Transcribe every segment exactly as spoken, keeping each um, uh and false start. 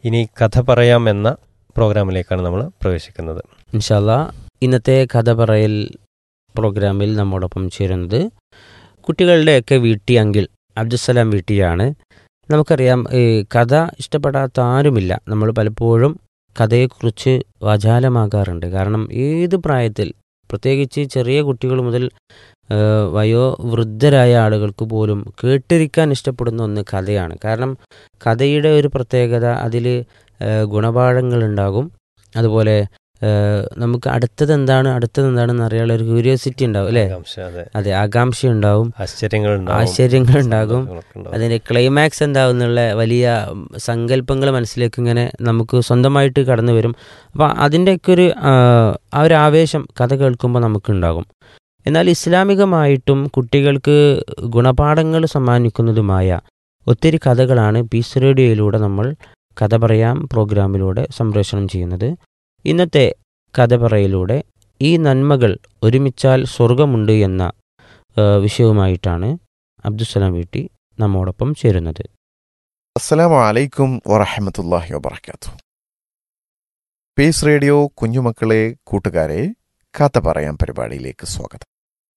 ഇനി കഥ പറയാം എന്ന പ്രോഗ്രാമിലേക്കാണ് നമ്മൾ പ്രവേശിക്കുന്നത്. ഇൻഷാ അല്ലാ ഇന്നത്തെ കഥ പറയൽ പ്രോഗ്രാമിൽ നമ്മോടൊപ്പം ചേരുന്നത് കുട്ടികളുടെയൊക്കെ വീട്ടി അങ്കിൾ അബ്ദുസ്സലാം വീട്ടിയാണ്. നമുക്കറിയാം ഈ കഥ ഇഷ്ടപ്പെടാത്ത ആരുമില്ല. നമ്മൾ പലപ്പോഴും കഥയെക്കുറിച്ച് വാചാലമാകാറുണ്ട്. കാരണം ഏത് പ്രായത്തിൽ, പ്രത്യേകിച്ച് ചെറിയ കുട്ടികൾ മുതൽ വയോവൃദ്ധരായ ആളുകൾക്ക് പോലും കേട്ടിരിക്കാൻ ഇഷ്ടപ്പെടുന്ന ഒന്ന് കഥയാണ്. കാരണം കഥയുടെ ഒരു പ്രത്യേകത, അതിൽ ഗുണപാഠങ്ങളുണ്ടാകും. അതുപോലെ നമുക്ക് അടുത്തത് എന്താണ് അടുത്തത് എന്താണെന്ന് അറിയാനുള്ള ഒരു ക്യൂരിയോസിറ്റി ഉണ്ടാവും അല്ലേ? അതെ, ആകാംക്ഷ ഉണ്ടാവും, ആശ്ചര്യങ്ങൾ ഉണ്ടാകും. അതിൻ്റെ ക്ലൈമാക്സ് എന്താവും എന്നുള്ള വലിയ സങ്കല്പങ്ങൾ മനസ്സിലേക്ക് ഇങ്ങനെ നമുക്ക് സ്വന്തമായിട്ട് കടന്നു വരും. അപ്പോൾ അതിൻ്റെയൊക്കെ ഒരു ആ ഒരു ആവേശം കഥ കേൾക്കുമ്പോൾ നമുക്കുണ്ടാകും. എന്നാൽ ഇസ്ലാമികമായിട്ടും കുട്ടികൾക്ക് ഗുണപാഠങ്ങൾ സമ്മാനിക്കുന്നതുമായ ഒത്തിരി കഥകളാണ് പീസ് റേഡിയോയിലൂടെ നമ്മൾ കഥ പറയാം പ്രോഗ്രാമിലൂടെ സംപ്രേഷണം ചെയ്യുന്നത്. ഇന്നത്തെ കഥ പറയലൂടെ ഈ നന്മകൾ ഒരുമിച്ചാൽ സ്വർഗമുണ്ട് എന്ന വിഷയവുമായിട്ടാണ് അബ്ദുസ്സലാം വീട്ടി നമ്മോടൊപ്പം ചേരുന്നത്. അസ്സലാമു അലൈക്കും വറഹ്മത്തുള്ളാഹി വബറകാതുഹു. പീസ് റേഡിയോ കുഞ്ഞുമക്കളെ, കൂട്ടുകാരെ, കഥ പറയാം പരിപാടിയിലേക്ക് സ്വാഗതം.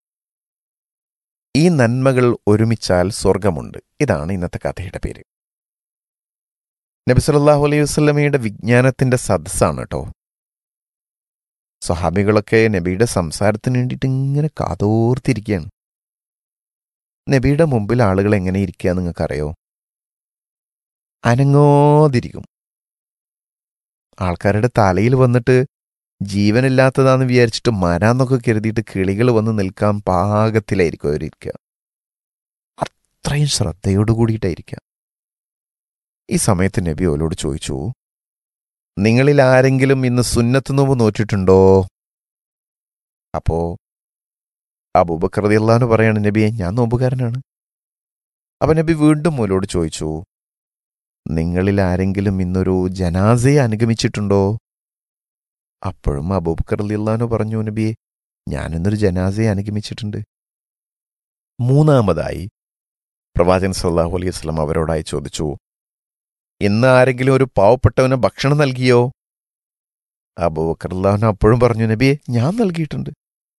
ഈ നന്മകൾ ഒരുമിച്ചാൽ സ്വർഗമുണ്ട്, ഇതാണ് ഇന്നത്തെ കഥയുടെ പേര്. നബി സല്ലല്ലാഹു അലൈഹി വസല്ലമയുടെ വിജ്ഞാനത്തിന്റെ സദസ്സാണ് കേട്ടോ. സ്വഹാബികളൊക്കെ നബിയുടെ സംസാരത്തിന് വേണ്ടിയിട്ട് ഇങ്ങനെ കാതോർത്തിരിക്കുകയാണ്. നബിയുടെ മുമ്പിൽ ആളുകൾ എങ്ങനെ ഇരിക്കുക നിങ്ങൾക്കറിയോ? അനങ്ങാതിരിക്കും. ആൾക്കാരുടെ തലയിൽ വന്നിട്ട് ജീവനില്ലാത്തതാന്ന് വിചാരിച്ചിട്ട് മരാന്നൊക്കെ കരുതിയിട്ട് കിളികൾ വന്ന് നിൽക്കാൻ പാകത്തിലായിരിക്കും അവരിയ്ക്കുക. അത്രയും ശ്രദ്ധയോടു കൂടിയിട്ടായിരിക്കുക. ഈ സമയത്ത് നബി അവരോട് ചോദിച്ചു, നിങ്ങളിൽ ആരെങ്കിലും ഇന്ന് സുന്നത്ത് നോമ്പ് നോറ്റിട്ടുണ്ടോ? അപ്പോ അബൂബക്കർ റളിയല്ലാഹു അൻഹു പറയാണ്, നബിയെ, ഞാൻ നോമ്പുകാരനാണ്. അപ്പൊ നബി വീണ്ടും അവരോട് ചോദിച്ചു, നിങ്ങളിൽ ആരെങ്കിലും ഇന്നൊരു ജനാസയെ അനുഗമിച്ചിട്ടുണ്ടോ? അപ്പോഴും അബൂബക്കർ റളിയല്ലാഹു അൻഹു പറഞ്ഞു, നബിയെ, ഞാനിന്നൊരു ജനാസയെ അനുഗമിച്ചിട്ടുണ്ട്. മൂന്നാമതായി പ്രവാചകൻ സല്ലല്ലാഹു അലൈഹി വസല്ലം അവരോടായി ചോദിച്ചു, ഇന്ന് ആരെങ്കിലും ഒരു പാവപ്പെട്ടവന് ഭക്ഷണം നൽകിയോ? അബൂബക്കർ റളിയല്ലാഹു അൻഹു അപ്പോഴും പറഞ്ഞു, നബിയെ, ഞാൻ നൽകിയിട്ടുണ്ട്.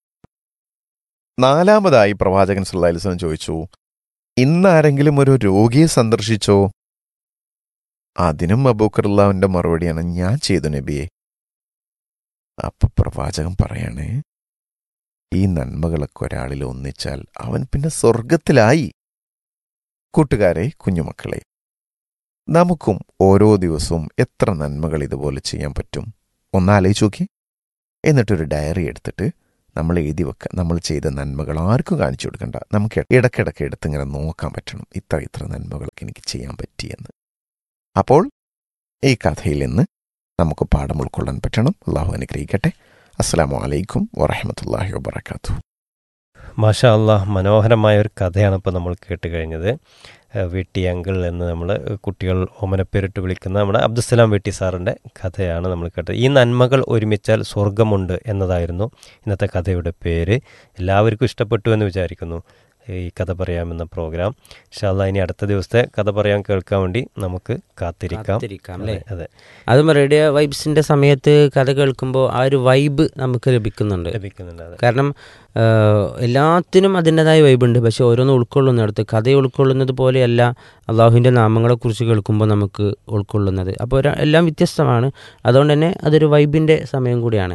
നാലാമതായി പ്രവാചകൻ സല്ലല്ലാഹു അലൈഹി വസല്ലം ചോദിച്ചു, ഇന്ന് ആരെങ്കിലും ഒരു രോഗിയെ സന്ദർശിച്ചോ? അതിനും അബൂബക്കർ റളിയല്ലാഹു അൻഹുവിന്റെ മറുപടിയാണ്, ഞാൻ ചെയ്തു നബിയെ. അപ്പൊ പ്രവാചകൻ പറയാണ്, ഈ നന്മകളൊക്കെ ഒരാളിൽ ഒന്നിച്ചാൽ അവൻ പിന്നെ സ്വർഗത്തിലായി. കൂട്ടുകാരെ, കുഞ്ഞുമക്കളെ, നമുക്കും ഓരോ ദിവസവും എത്ര നന്മകൾ ഇതുപോലെ ചെയ്യാൻ പറ്റും ഒന്നാലോചിച്ച് നോക്കി. എന്നിട്ടൊരു ഡയറി എടുത്തിട്ട് നമ്മൾ എഴുതി വെക്കുക. നമ്മൾ ചെയ്ത നന്മകൾ ആർക്കും കാണിച്ചു കൊടുക്കണ്ട. നമുക്ക് ഇടയ്ക്കിടയ്ക്ക് എടുത്ത് ഇങ്ങനെ നോക്കാൻ പറ്റണം, ഇത്ര ഇത്ര നന്മകളൊക്കെ എനിക്ക് ചെയ്യാൻ പറ്റിയെന്ന്. അപ്പോൾ ഈ കഥയിൽ നിന്ന് നമുക്ക് പാഠം ഉൾക്കൊള്ളാൻ പറ്റണം. അള്ളാഹു അനുഗ്രഹിക്കട്ടെ. അസ്സലാമു അലൈക്കും വറഹ്മത്തുള്ളാഹി വബറകാതുഹു. മാഷാ അല്ലാഹ്, മനോഹരമായ ഒരു കഥയാണ് ഇപ്പോൾ നമ്മൾ കേട്ട് കഴിഞ്ഞത്. വീട്ടി അങ്കിൾ എന്ന് നമ്മൾ കുട്ടികൾ ഓമനപ്പേരിട്ട് വിളിക്കുന്ന നമ്മുടെ അബ്ദുസ്സലാം വീട്ടി സാറിൻ്റെ കഥയാണ് നമ്മൾ കേട്ടത്. ഈ നന്മകൾ ഒരുമിച്ചാൽ സ്വർഗമുണ്ട് എന്നതായിരുന്നു ഇന്നത്തെ കഥയുടെ പേര്. എല്ലാവർക്കും ഇഷ്ടപ്പെട്ടു എന്ന് വിചാരിക്കുന്നു ഈ കഥ പറയാമെന്ന പ്രോഗ്രാം. ഇൻഷാ അല്ലാഹ് ഇനി അടുത്ത ദിവസത്തെ കഥ പറയാൻ കേൾക്കാൻ വേണ്ടി നമുക്ക് കാത്തിരിക്കാം. അല്ലേ? അതെ, അതും റേഡിയോ വൈബ്സിന്റെ സമയത്ത് കഥ കേൾക്കുമ്പോൾ ആ ഒരു വൈബ് നമുക്ക് ലഭിക്കുന്നുണ്ട് ലഭിക്കുന്നുണ്ട് കാരണം എല്ലാത്തിനും അതിൻ്റെതായ വൈബുണ്ട്. പക്ഷെ ഓരോന്നും ഉൾക്കൊള്ളുന്നിടത്ത് കഥ ഉൾക്കൊള്ളുന്നത് പോലെയല്ല അള്ളാഹുവിൻ്റെ നാമങ്ങളെക്കുറിച്ച് കേൾക്കുമ്പോൾ നമുക്ക് ഉൾക്കൊള്ളുന്നത്. അപ്പോൾ എല്ലാം വ്യത്യസ്തമാണ്. അതുകൊണ്ട് തന്നെ അതൊരു വൈബിൻ്റെ സമയം കൂടിയാണ്.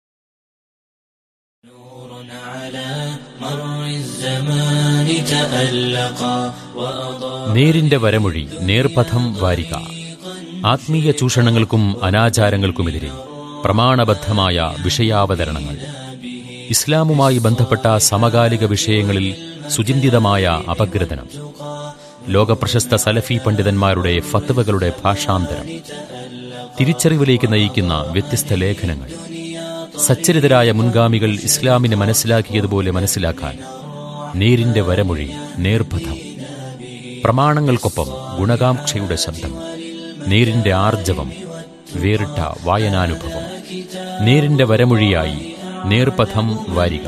നേരിന്റെ വരമൊഴി, നേർപഥം വാരിക. ആത്മീയ ചൂഷണങ്ങൾക്കും അനാചാരങ്ങൾക്കുമെതിരെ പ്രമാണബദ്ധമായ വിഷയാവതരണങ്ങൾ. ഇസ്ലാമുമായി ബന്ധപ്പെട്ട സമകാലിക വിഷയങ്ങളിൽ സുചിന്തിതമായ അപഗ്രഥനം. ലോകപ്രശസ്ത സലഫി പണ്ഡിതന്മാരുടെ ഫത്വകളുടെ ഭാഷാന്തരം. തിരിച്ചറിവിലേക്ക് നയിക്കുന്ന വ്യത്യസ്ത ലേഖനങ്ങൾ. സച്ചരിതരായ മുൻഗാമികൾ ഇസ്ലാമിനെ മനസ്സിലാക്കിയതുപോലെ മനസ്സിലാക്കാൻ നേരിന്റെ വരമൊഴി, നേർപഥം. പ്രമാണങ്ങൾക്കൊപ്പം ഗുണകാംക്ഷയുടെ ശബ്ദം. നേരിന്റെ ആർജവം, വേറിട്ട വായനാനുഭവം. നേരിന്റെ വരമൊഴിയായി നേർപഥം വാരിക.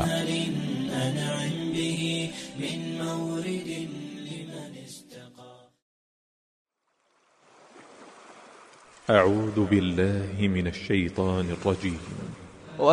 أعوذ بالله من الشيطان الرجيم